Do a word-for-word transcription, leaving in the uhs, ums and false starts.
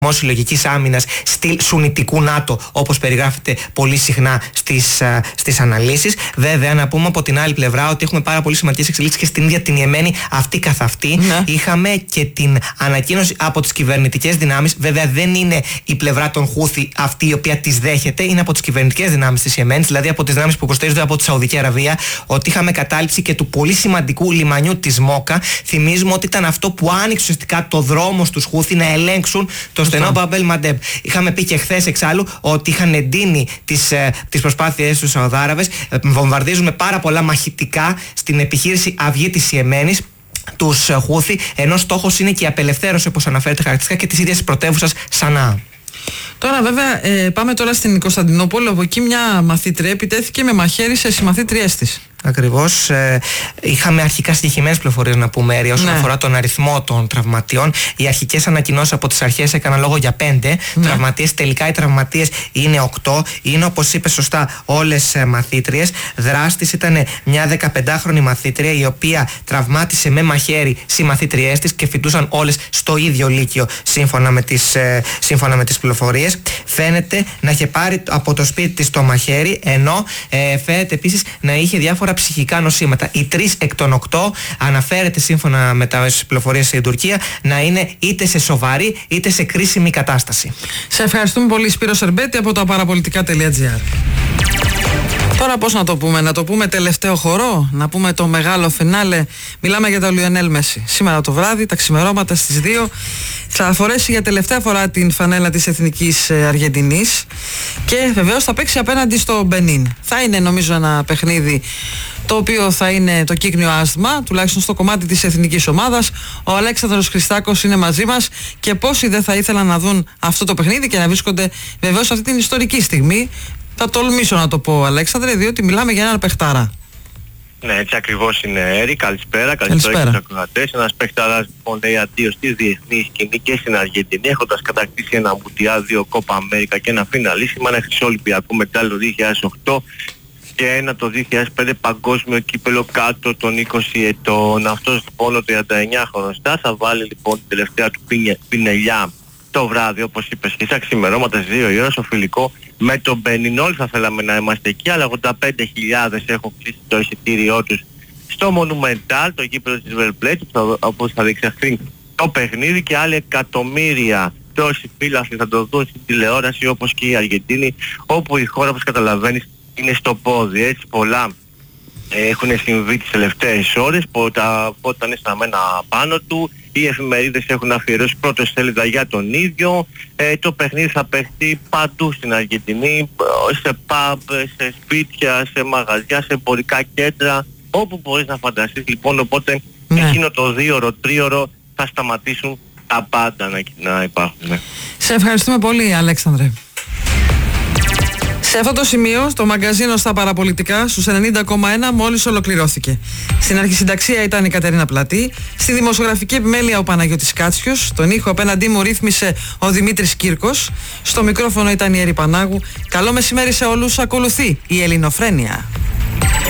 συλλογικής άμυνας στυλ σουνιτικού ΝΑΤΟ, όπως περιγράφεται πολύ συχνά στις, στις αναλύσεις. Βέβαια, να πούμε από την άλλη πλευρά ότι έχουμε πάρα πολύ σημαντικές εξελίξεις και στην ίδια την Ιεμένη αυτή καθ' αυτή. Ναι. Είχαμε και την ανακοίνωση από τις κυβερνητικές δυνάμεις. Βέβαια, δεν είναι η πλευρά των Χούθη αυτή η οποία τις δέχεται, είναι από τις κυβερνητικές δυνάμεις της Ιεμένης, δηλαδή από τις δυνάμεις που υποστηρίζονται από τη Σαουδική Αραβία, ότι είχαμε κατάληψη και του πολύ σημαντικού λιμανιού της Μόκα. Θυμίζουμε ότι ήταν αυτό που άνοιξε ουσιαστικά το δρόμο στους Χούθη να ελέγξουν το στενό Μπαμπ Μαντέμ. Είχαμε πει και χθες εξάλλου ότι είχαν εντείνει τις, τις προσπάθειές τους Σαουδάραβες. Βομβαρδίζουν με πάρα πολλά μαχητικά στην επιχείρηση Αυγή της Ιεμένης τους Χούθη, ενώ στόχος είναι και η απελευθέρωση, όπως αναφέρεται χαρακτηριστικά, και της ίδιας πρωτεύουσας Σανά. Τώρα βέβαια ε, πάμε τώρα στην Κωνσταντινούπολη, όπου εκεί μια μαθήτρια επιτέθηκε με μαχαίρι σε συμμαθήτριές της. Ακριβώς. Ε, είχαμε αρχικά συγκεκριμένες πληροφορίες να πούμε, Έρια, όσον ναι. αφορά τον αριθμό των τραυματιών. Οι αρχικές ανακοινώσεις από τις αρχές έκαναν λόγο για πέντε ναι. τραυματίες. Τελικά οι τραυματίες είναι οκτώ. Είναι, όπως είπε σωστά, όλες ε, μαθήτριες. Δράστης ήταν μια δεκαπεντάχρονη μαθήτρια, η οποία τραυμάτισε με μαχαίρι συμμαθήτριές της και φοιτούσαν όλες στο ίδιο λύκειο, σύμφωνα με τις, ε, σύμφωνα με τις πληροφορίες. Φαίνεται να είχε πάρει από το σπίτι της το μαχαίρι, ενώ ε, φαίνεται επίσης να είχε διάφορα ψυχικά νοσήματα. Οι τρεις εκ των οκτώ, αναφέρεται σύμφωνα με τις πληροφορίες στην Τουρκία, να είναι είτε σε σοβαρή είτε σε κρίσιμη κατάσταση. Σε ευχαριστούμε πολύ, Σπύρο Σερμπέτη από το παραπολιτικά τελεία τζι άρ. Τώρα πώς να το πούμε, να το πούμε τελευταίο χορό, να πούμε το μεγάλο φινάλε. Μιλάμε για τον Λιονέλ Μέση. Σήμερα το βράδυ, τα ξημερώματα στις δύο, θα φορέσει για τελευταία φορά την φανέλα της Εθνικής Αργεντινής και βεβαίως θα παίξει απέναντι στο Μπενίν. Θα είναι νομίζω ένα παιχνίδι το οποίο θα είναι το κύκνιο άσθμα, τουλάχιστον στο κομμάτι της εθνικής ομάδας. Ο Αλέξανδρος Χριστάκος είναι μαζί μας και πόσοι δεν θα ήθελαν να δουν αυτό το παιχνίδι και να βρίσκονται βεβαίως σε αυτή την ιστορική στιγμή. Θα τολμήσω να το πω, Αλέξανδρε, διότι μιλάμε για έναν παιχτάρα. Ναι, έτσι ακριβώς είναι, Έρη. Καλησπέρα, καλησπέρα και στους ακροατές. Ένας παιχτάρας λοιπόν λέει αντίο στη διεθνή σκηνή και στην Αργεντινή, έχοντας κατακτήσει ένα Μουντιάλ, δύο Κόπα Αμέρικα και ένα φιναλίσιμα, ένα χρυσό Ολυμπιακό μετάλλιο το δύο χιλιάδες οκτώ και ένα το δύο χιλιάδες πέντε παγκόσμιο κύπελο κάτω των είκοσι ετών. Αυτός λοιπόν ο τριανταεννιάχρονος θα βάλει λοιπόν την τελευταία του πινελιά το βράδυ, όπως είπες και στα ξημερώματα στις δύο η ώρα στο φιλικό με τον Μπενίν. Όλοι θα θέλαμε να είμαστε εκεί, αλλά ογδόντα πέντε χιλιάδες έχουν κλείσει το εισιτήριό τους στο Monumental, το γήπεδο της River Plate, όπως θα διεξαχθεί το παιχνίδι, και άλλοι εκατομμύρια τόσοι φίλαθλοι θα το δουν στην τηλεόραση, όπως και η Αργεντίνη, όπου η χώρα, όπως καταλαβαίνεις, είναι στο πόδι. Έτσι πολλά έχουν συμβεί τις τελευταίες ώρες, που τα φώτα είναι στραμμένα πάνω του, οι εφημερίδες έχουν αφιερώσει πρώτη σέλιδα για τον ίδιο. Ε, το παιχνίδι θα παιχτεί παντού στην Αργεντινή, σε pub, σε σπίτια, σε μαγαζιά, σε εμπορικά κέντρα, όπου μπορείς να φανταστείς λοιπόν. Οπότε ναι. εκείνο το δίωρο, τρίωρο θα σταματήσουν τα πάντα να, να υπάρχουν. Ναι. Σε ευχαριστούμε πολύ, Αλέξανδρε. Σε αυτό το σημείο, το μαγκαζίνο στα παραπολιτικά στους ενενήντα κόμμα ένα μόλις ολοκληρώθηκε. Στην αρχισυνταξία ήταν η Κατερίνα Πλατή, στη δημοσιογραφική επιμέλεια ο Παναγιώτης Κάτσιος, τον ήχο απέναντί μου ρύθμισε ο Δημήτρης Κύρκος, στο μικρόφωνο ήταν η Έρη Πανάγου. Καλό μεσημέρι σε όλους, ακολουθεί η Ελληνοφρένεια.